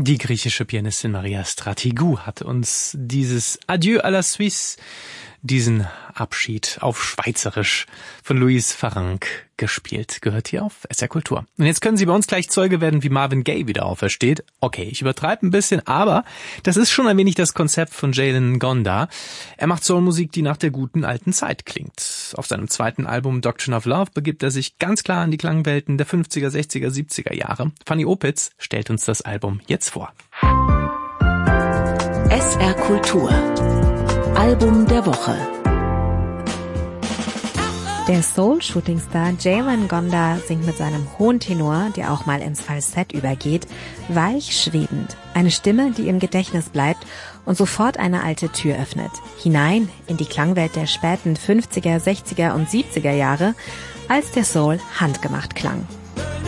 Die griechische Pianistin Maria Stratigou hat uns dieses Adieu à la Suisse, diesen Abschied auf Schweizerisch von Louise Farrenc gespielt. Gehört hier auf SR Kultur. Und jetzt können Sie bei uns gleich Zeuge werden, wie Marvin Gaye wieder aufersteht. Okay, ich übertreibe ein bisschen, aber das ist schon ein wenig das Konzept von Jalen Ngonda. Er macht Soulmusik, die nach der guten alten Zeit klingt. Auf seinem zweiten Album Doctrine of Love begibt er sich ganz klar in die Klangwelten der 50er, 60er, 70er Jahre. Fanny Opitz stellt uns das Album jetzt vor. SR Kultur. Album der Woche. Der Soul-Shooting-Star Jalen Ngonda singt mit seinem hohen Tenor, der auch mal ins Falsett übergeht, weich schwebend. Eine Stimme, die im Gedächtnis bleibt und sofort eine alte Tür öffnet. Hinein in die Klangwelt der späten 50er, 60er und 70er Jahre, als der Soul handgemacht klang.